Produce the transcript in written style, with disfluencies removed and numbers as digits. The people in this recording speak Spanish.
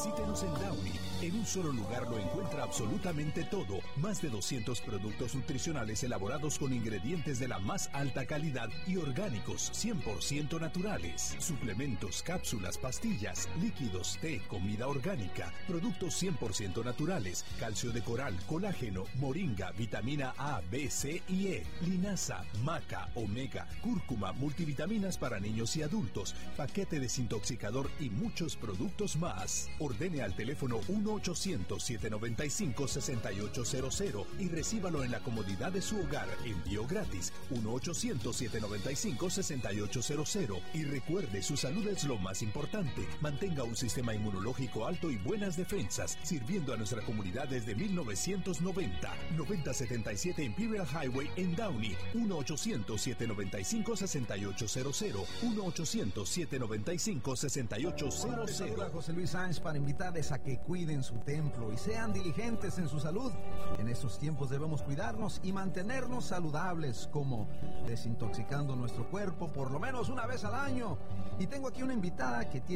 Visítenos en Downey. En un solo lugar lo encuentra absolutamente todo. Más de 200 productos nutricionales elaborados con ingredientes de la más alta calidad y orgánicos, 100% naturales. Suplementos, cápsulas, pastillas, líquidos, té, comida orgánica, productos 100% naturales, calcio de coral, colágeno, moringa, vitamina A, B, C y E, linaza, maca, omega, cúrcuma, multivitaminas para niños y adultos, paquete desintoxicador y muchos productos más. Ordene al teléfono 1-800-795-6800 y recíbalo en la comodidad de su hogar. Envío gratis. 1-800-795-6800. Y recuerde, su salud es lo más importante. Mantenga un sistema inmunológico alto y buenas defensas, sirviendo a nuestra comunidad desde 1990. 9077 Imperial Highway en Downey. 1-800-795-6800. 1-800-795-6800. Saluda José Luis Sáenz para invitarles a que cuiden su templo y sean diligentes en su salud. En estos tiempos debemos cuidarnos y mantenernos saludables, como desintoxicando nuestro cuerpo por lo menos una vez al año. Y tengo aquí una invitada que tiene